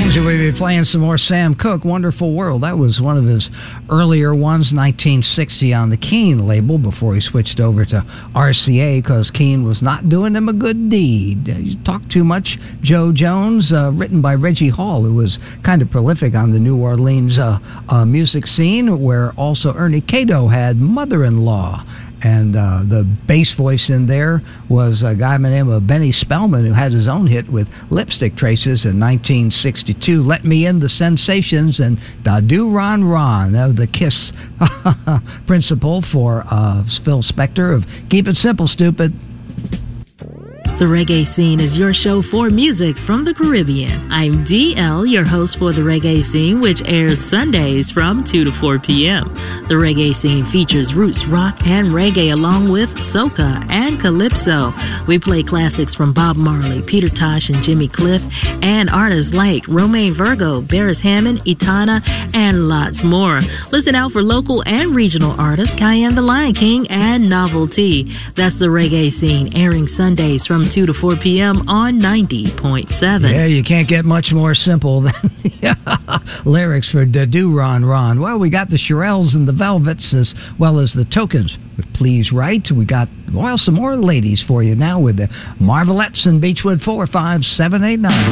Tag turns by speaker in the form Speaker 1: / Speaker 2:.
Speaker 1: Usually we'd be playing some more Sam Cooke, Wonderful World. That was one of his earlier ones, 1960 on the Keane label, before he switched over to RCA because Keane was not doing him a good deed. You Talk Too Much, Joe Jones, written by Reggie Hall, who was kind of prolific on the New Orleans music scene, where also Ernie Cato had Mother-in-Law. And the bass voice in there was a guy by the name of Benny Spellman, who had his own hit with Lipstick Traces in 1962. Let Me In, The Sensations, and Da Do Ron Ron, the Kiss principle for Phil Spector of Keep It Simple, Stupid.
Speaker 2: The Reggae Scene is your show for music from the Caribbean. I'm DL, your host for The Reggae Scene, which airs Sundays from 2 to 4 p.m. The Reggae Scene features roots, rock, and reggae along with soca and calypso. We play classics from Bob Marley, Peter Tosh, and Jimmy Cliff, and artists like Romain Virgo, Beres Hammond, Etana, and lots more. Listen out for local and regional artists, Cayenne the Lion King, and Novelty. That's The Reggae Scene, airing Sundays from 2 to 4 p.m. on 90.7.
Speaker 1: Yeah, you can't get much more simple than lyrics for Da Do Ron Ron. Well, we got the Shirelles and the Velvets as well as the Tokens. Please Right. We got, well, some more ladies for you now with the Marvelettes and Beechwood 45789.